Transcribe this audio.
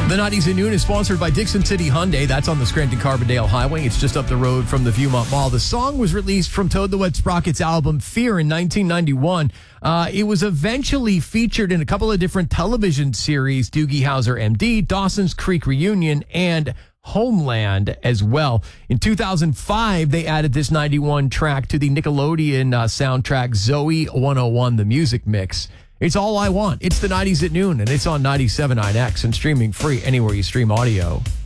The 90s at Noon is sponsored by Dixon City Hyundai. That's on the Scranton-Carbondale Highway. It's just up the road from the Viewmont Mall. The song was released from Toad the Wet Sprocket's album Fear in 1991. It was eventually featured in a couple of different television series, Doogie Howser MD, Dawson's Creek Reunion, and Homeland as well. In 2005, they added this 91 track to the Nickelodeon soundtrack Zoe 101, the music mix. It's all I want. It's the 90s at Noon, and it's on 97.9X and streaming free anywhere you stream audio.